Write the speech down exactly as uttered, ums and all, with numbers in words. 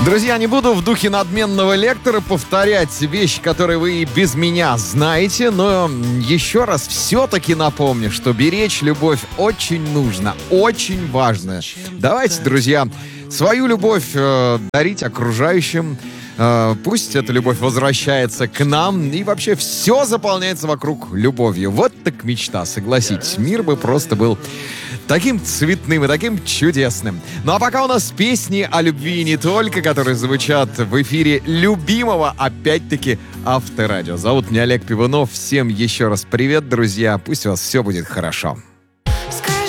Друзья, не буду в духе надменного лектора повторять вещи, которые вы и без меня знаете, но еще раз все-таки напомню, что беречь любовь очень нужно, очень важно. Давайте, друзья, свою любовь э, дарить окружающим. Э, пусть эта любовь возвращается к нам, и вообще все заполняется вокруг любовью. Вот так мечта, согласитесь. Мир бы просто был таким цветным и таким чудесным. Ну а пока у нас песни о любви не только, которые звучат в эфире любимого, опять-таки, Авторадио. Зовут меня Олег Пивунов. Всем еще раз привет, друзья. Пусть у вас все будет хорошо. Скажи